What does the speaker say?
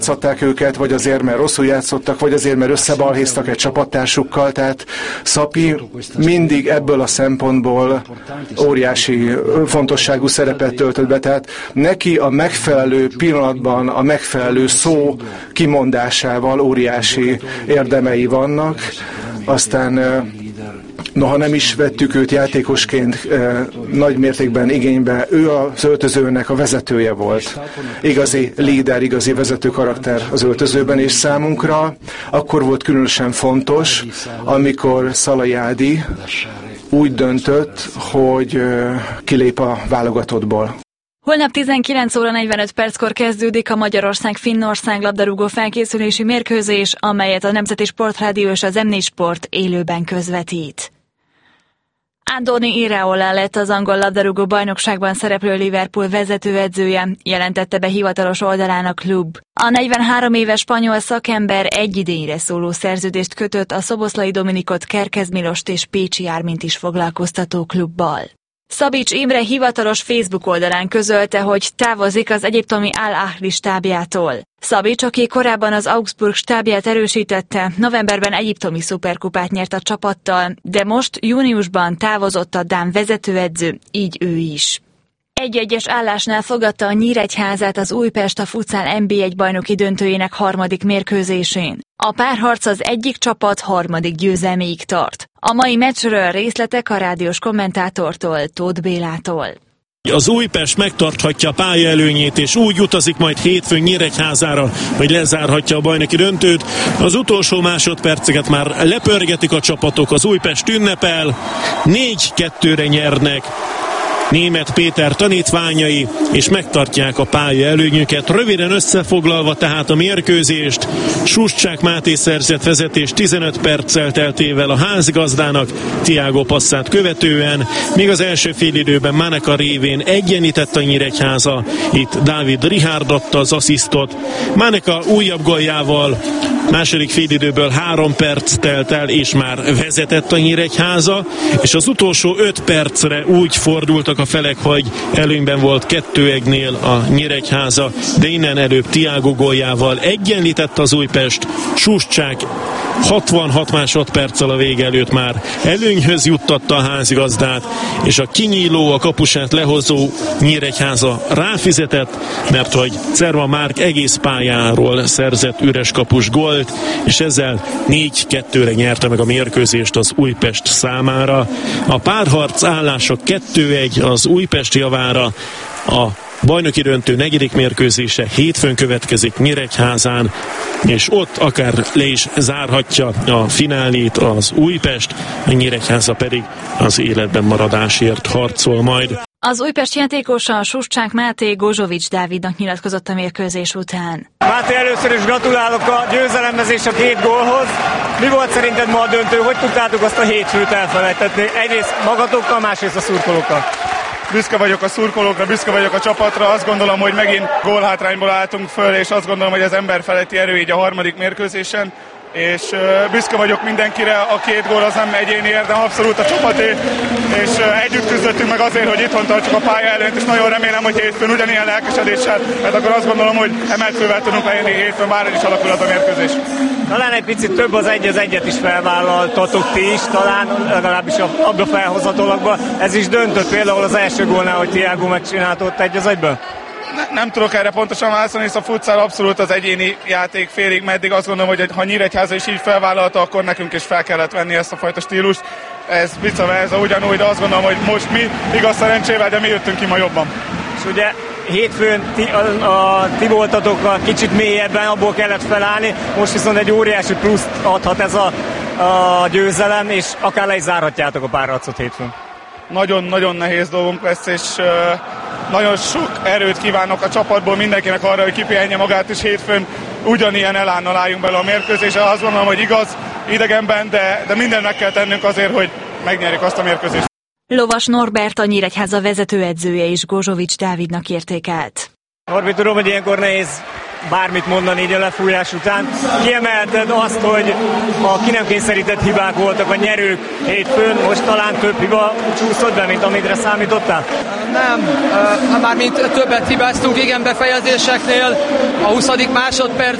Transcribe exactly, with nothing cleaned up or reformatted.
játszották őket, vagy azért, mert rosszul játszottak, vagy azért, mert összebalhéztak egy csapattársukkal, tehát Szapi mindig ebből a szempontból óriási fontosságú szerepet töltött be, tehát neki a megfelelő pillanatban, a megfelelő szó kimondásával óriási érdemei vannak, aztán noha nem is vettük őt játékosként eh, nagy mértékben igénybe, ő az öltözőnek a vezetője volt. Igazi líder, igazi vezető karakter az öltözőben, és számunkra akkor volt különösen fontos, amikor Szalai Ádi úgy döntött, hogy eh, kilép a válogatottból. Holnap tizenkilenc óra negyvenöt perckor kezdődik a Magyarország-Finnország labdarúgó felkészülési mérkőzés, amelyet a Nemzeti Sportrádió és az em négy Sport élőben közvetít. Andoni Iraola lett az angol labdarúgó bajnokságban szereplő Liverpool vezetőedzője, jelentette be hivatalos oldalán a klub. A negyvenhárom éves spanyol szakember egy idényre szóló szerződést kötött a Szoboszlai Dominikot, Kerkez Milost és Pécsi Ármint is foglalkoztató klubbal. Szabics Imre hivatalos Facebook oldalán közölte, hogy távozik az egyiptomi Al-Ahli stábjától. Szabics, aki korábban az Augsburg stábját erősítette, novemberben egyiptomi szuperkupát nyert a csapattal, de most júniusban távozott a dán vezetőedző, így ő is. Egy-egyes állásnál fogadta a Nyíregyházát az Újpest a futsal en bé egy bajnoki döntőjének harmadik mérkőzésén. A párharc az egyik csapat harmadik győzelméig tart. A mai meccsről részletek a rádiós kommentátortól, Tóth Bélától. Az Újpest megtarthatja a pályaelőnyét, és úgy utazik majd hétfőn Nyíregyházára, hogy lezárhatja a bajnoki döntőt. Az utolsó másodperceket már lepörgetik a csapatok, az Újpest ünnepel, négy kettőre nyernek Németh Péter tanítványai, és megtartják a pálya előnyüket. Röviden összefoglalva tehát a mérkőzést, Suscsák Máté szerzett vezetés tizenöt perccel teltével a házigazdának, Thiago passzát követően, míg az első félidőben Maneka révén egyenlített a Nyíregyháza, itt Dávid Richárd adta az asszisztot. Maneka újabb góljával második félidőből három perc telt el, és már vezetett a Nyíregyháza, és az utolsó öt percre úgy fordultak a felek, hogy előnyben volt kettő egynél a Nyíregyháza, de innen előbb Thiago góljával egyenlített az Újpest. Suscsák hatvanhat másodperccel a vége előtt már előnyhöz juttatta a házigazdát, és a kinyíló, a kapusát lehozó Nyíregyháza ráfizetett, mert hogy Cerva Márk egész pályáról szerzett üres kapus gólt, és ezzel négy kettőre nyerte meg a mérkőzést az Újpest számára. A párharc állása kettő egy az Újpest javára. A bajnoki döntő negyedik mérkőzése hétfőn következik Nyíregyházán, és ott akár le is zárhatja a finálét az Újpest, a Nyíregyháza pedig az életben maradásért harcol majd. Az Újpest játékosa Suscsák Máté Gozsovics Dávidnak nyilatkozott a mérkőzés után. Máté, először is gratulálok a győzelemhez és a két gólhoz. Mi volt szerinted ma a döntő? Hogy tudtátok azt a hétfőt elfelejtetni? Egyrészt magatokkal, másrészt a szurkolókkal. Büszke vagyok a szurkolókra, büszke vagyok a csapatra, azt gondolom, hogy megint gólhátrányból álltunk föl, és azt gondolom, hogy az ember feletti erő így a harmadik mérkőzésen, és uh, büszke vagyok mindenkire, a két gól az nem egyéni érdem, abszolút a csapaté, és uh, együtt küzdöttünk meg azért, hogy itthon tartsuk a pálya előtt, és nagyon remélem, hogy hétfőn ugyanilyen lelkesedéssel, mert akkor azt gondolom, hogy emelt fővel tudunk lejönni hétfőn, bárhogy is alakul az a mérkőzés. Talán egy picit több az egy, az egyet is felvállaltatok ti is, talán legalábbis abba felhozatolakban. Ez is döntött például az első gólnál, hogy Thiago megcsinálta ott egy az egyből? Ne, nem tudok erre pontosan válaszolni, hisz a futsal abszolút az egyéni játék félig meddig. Azt gondolom, hogy ha Nyíregyháza is így felvállalta, akkor nekünk is fel kellett venni ezt a fajta stílust. Ez vice versa ugyanúgy, de azt gondolom, hogy most mi, igaz szerencsével, de mi jöttünk ki ma jobban. És ugye hétfőn ti, a, a, ti voltatok a kicsit mélyebben, abból kellett felállni, most viszont egy óriási pluszt adhat ez a, a győzelem, és akár le is zárhatjátok a párharcot hétfőn. Nagyon-nagyon nehéz dolgunk lesz, és uh, nagyon sok erőt kívánok a csapatból mindenkinek arra, hogy kipihenje magát, és hétfőn ugyanilyen elánnal álljunk bele a mérkőzésre. Azt gondolom, hogy igaz, idegenben, de, de mindent meg kell tennünk azért, hogy megnyerjük azt a mérkőzést. Lovas Norbert, a Nyíregyháza vezetőedzője is Gozsovics Dávidnak értékelt. Norbi, tudom, hogy ilyenkor nehéz bármit mondani így a lefújás után. Kiemelted azt, hogy a ki nem kényszerített hibák voltak a nyerők hétfőn, most talán több hiba csúszott be, mint amire számítottál? Nem, uh, már mint többet hibáztunk, igen, befejezéseknél a huszadik másodperc